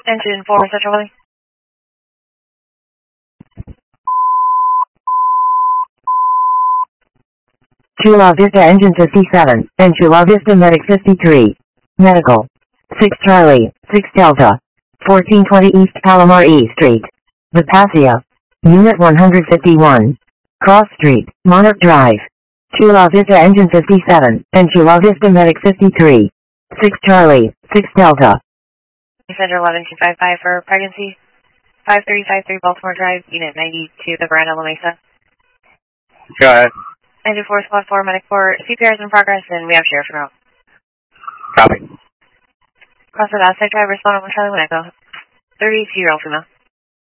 Engine 4, Central Valley. Chula Vista Engine 57, and Chula Vista Medic 53. Medical. 6 Charlie, 6 Delta. 1420 East Palomar E Street. Vipasia. Unit 151. Cross Street, Monarch Drive. Chula Vista Engine 57, and Chula Vista Medic 53. 6 Charlie, 6 Delta. Center 11255 for pregnancy. 5353 Baltimore Drive, Unit 92, the Veranda La Mesa. Go ahead. Engine 4, Squad 4, Medic 4, CPR is in progress, and we have sheriff now. Copy. Cross the outside driver, respond on Charlie Wineco. 32-year-old female.